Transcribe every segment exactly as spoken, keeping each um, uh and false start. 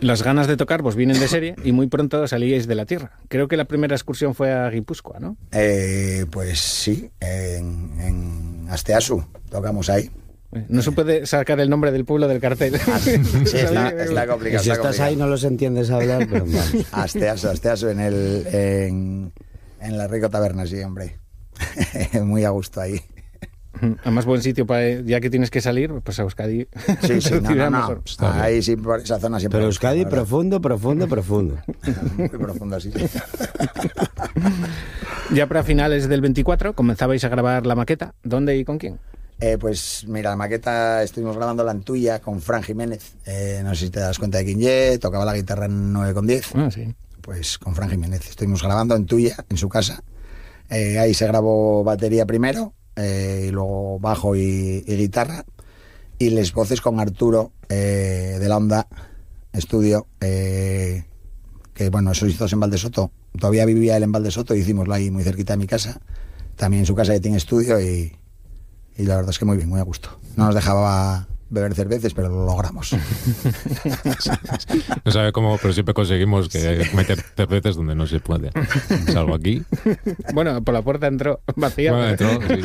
Las ganas de tocar pues vienen de serie y muy pronto salíais de la tierra. Creo que la primera excursión fue a Guipúzcoa, ¿no? Eh, pues sí, en, en Asteasu tocamos ahí. No se puede sacar el nombre del pueblo del cartel. Ah, sí, está, está complicado. Y si está estás complicado. ahí no los entiendes hablar, pero vamos. Asteasu, Asteasu en el en, en la Rico Taberna, sí, hombre. Muy a gusto ahí. Además, buen sitio para, ya que tienes que salir, pues a Euskadi. Sí, sí, no, no, no. Mejor. Ahí sí, por esa zona siempre. Pero gusta, Euskadi profundo, profundo, profundo. Muy profundo, sí. sí. Ya para finales del veinticuatro comenzabais a grabar la maqueta. ¿Dónde y con quién? Eh, pues mira, la maqueta estuvimos grabando la en Tuya con Fran Jiménez. Eh, no sé si te das cuenta de quién ye, tocaba la guitarra en nueve con diez. Ah, sí. Pues con Fran Jiménez estuvimos grabando en Tuya, en su casa. Eh, ahí se grabó batería primero, eh, y luego bajo y, y guitarra. Y les voces con Arturo, eh, de la Onda Estudio, eh, que bueno, eso hizo en Valdesoto. Todavía vivía él en Valdesoto y hicimoslo ahí muy cerquita de mi casa. También en su casa que tiene estudio y... Y la verdad es que muy bien, muy a gusto. No nos dejaba beber cervezas, pero lo logramos. No sabe cómo, pero siempre conseguimos que meter cervezas donde no se puede. Salvo aquí. Bueno, por la puerta entró vacía. Bueno, entró, sí.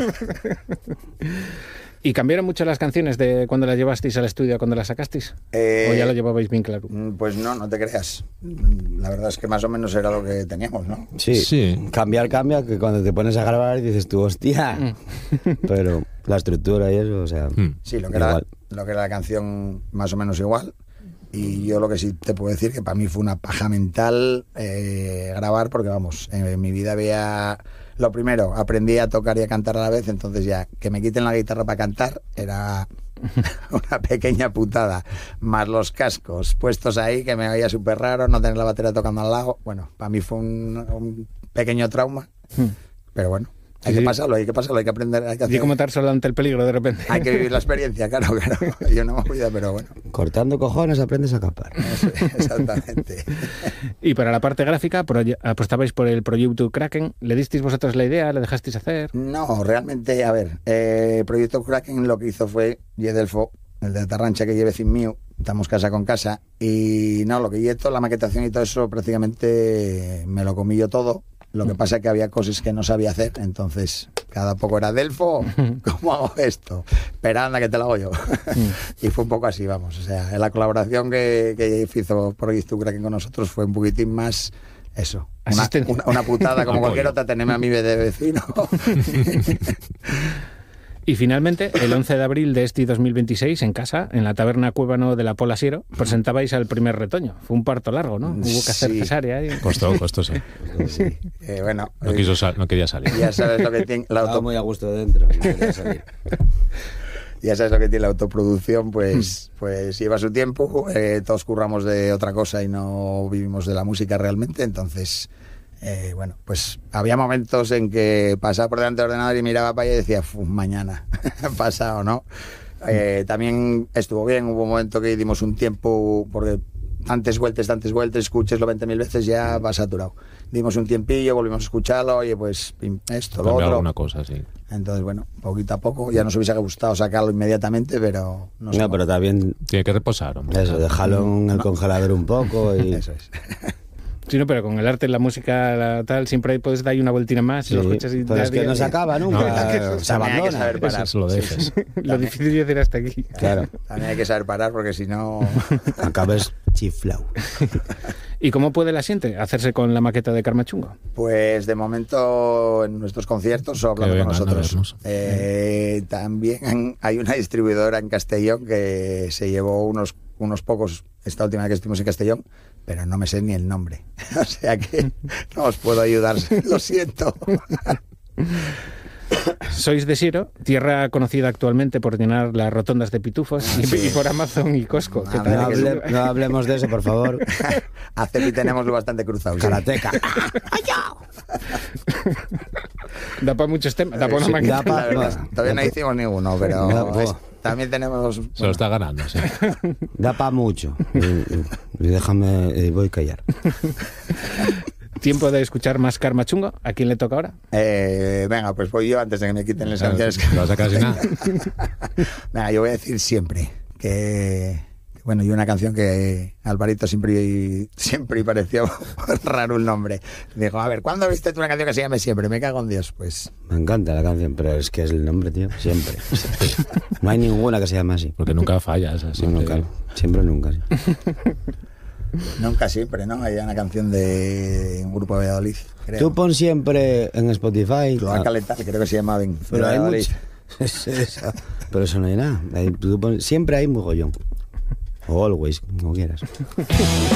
¿Y cambiaron mucho las canciones de cuando las llevasteis al estudio a cuando las sacasteis? Eh, ¿O ya lo llevabais bien claro? Pues no, no te creas. La verdad es que más o menos era lo que teníamos, ¿no? Sí, Sí. cambiar cambia, que cuando te pones a grabar dices tú, hostia. Pero la estructura y eso, o sea... Mm. Sí, lo que, era, igual. lo que era la canción más o menos igual. Y yo lo que sí te puedo decir que para mí fue una paja mental eh, grabar, porque vamos, en mi vida había... Lo primero, aprendí a tocar y a cantar a la vez, entonces ya que me quiten la guitarra para cantar era una pequeña putada. Más los cascos puestos ahí, que me veía súper raro, no tener la batería tocando al lado. Bueno, para mí fue un, un pequeño trauma, pero bueno. Hay Sí, que sí. pasarlo, hay que pasarlo, hay que aprender. Hay que, Y hacer, como estar solo ante el peligro de repente. hay que vivir la experiencia, claro, claro. Yo no me cuido, pero bueno. Cortando cojones aprendes a capar. Eso, exactamente. Y para la parte gráfica, proye- apostabais por el proyecto Kraken. ¿Le disteis vosotros la idea? ¿Le dejasteis hacer? No, realmente, a ver, eh, Proyecto Kraken lo que hizo fue Yedelfo, el de Tarrancha, que lleve sin mío, estamos casa con casa, y no, lo que yo toda la maquetación y todo eso prácticamente me lo comí yo todo. Lo que pasa es que había cosas que no sabía hacer, entonces cada poco era Delfo, ¿cómo hago esto? Pero anda que te lo hago yo. Y fue un poco así, vamos. O sea, la colaboración que, que hizo Proyecto Kraken con nosotros fue un poquitín más eso. Una, Asistencia. una, una putada como cualquier otra, tenerme a mí de vecino. Y finalmente, el once de abril de este dos mil veintiséis, en casa, en la taberna Cuébano de la Pola Siero, presentabais al primer retoño. Fue un parto largo, ¿no? Hubo que hacer Sí. cesárea. Y... Costó, costó, sí. Sí. Eh, bueno, No, quiso sal- no quería salir. ya sabes lo que tiene la Estaba auto, muy a gusto dentro. No quería salir. ya sabes lo que tiene la autoproducción, pues, pues lleva su tiempo. Eh, todos curramos de otra cosa y no vivimos de la música realmente, entonces. Eh, bueno, pues había momentos en que pasaba por delante del ordenador y miraba para allá y decía, mañana, pasado, ¿no? Eh, también estuvo bien, hubo un momento que dimos un tiempo, porque tantas vueltas, tantas vueltas, escuches lo veinte mil veces, ya va saturado. Dimos un tiempillo, volvimos a escucharlo, oye, pues esto, lo Cambiar otro. alguna cosa, sí. Entonces, bueno, poquito a poco, ya nos hubiese gustado sacarlo inmediatamente, pero no sé. No, pero también Tiene que reposar, hombre. eso, déjalo en el congelador un poco y... Eso es. Sí, no, pero con el arte, la música, la tal, siempre ahí puedes dar una vueltina más y lo Sí, escuchas y pero es que no se acaba nunca, No, se también hay que abandona. saber parar. Eso lo dejes. Lo difícil es decir hasta aquí. Claro, También hay que saber parar porque si no... acabes chiflao. ¿Y cómo puede la siente hacerse con la maqueta de Carmachungo? Pues de momento en nuestros conciertos o hablando Que con vengan a nosotros. vernos. Eh, también hay una distribuidora en Castellón que se llevó unos, unos pocos esta última vez que estuvimos en Castellón, pero no me sé ni el nombre. O sea que no os puedo ayudar, lo siento. Sois de Siero, tierra conocida actualmente por llenar las rotondas de pitufos y, Sí. y por Amazon y Costco. ¿Qué Ah, tal? No, que hable- no hablemos de eso, por favor. A Cepi tenemos lo bastante cruzado. sí. Karateca. Da para muchos temas, da para una Sí, maqueta. da pa- la verdad, todavía no hicimos ninguno, pero No, pues. es- también tenemos... Se lo bueno, está ganando, sí. Da pa' mucho. Y, y- y déjame, y voy a callar. Tiempo de escuchar más Carmachungo. ¿A quién le toca ahora? eh, venga, pues voy yo antes de que me quiten las Claro, canciones. si lo vas a sacar sin nada. Venga, yo voy a decir siempre que, que bueno, y una canción que a Alvarito siempre, siempre pareció raro el nombre. Dijo, a ver, ¿cuándo viste tú una canción que se llame Siempre? Me cago en Dios, pues. Me encanta la canción, pero es que es el nombre, tío, siempre. No hay ninguna que se llame así. Porque nunca fallas. Así No, nunca, siempre nunca. Sí. Nunca siempre, ¿no? Hay una canción de un grupo de Valladolid, creo. Tú pon Siempre en Spotify. Cloaca Letal, creo que se llama Ben. Pero hay mucho... Pero eso no hay nada. Hay, tú pon... Siempre hay mogollón. O Always, como quieras.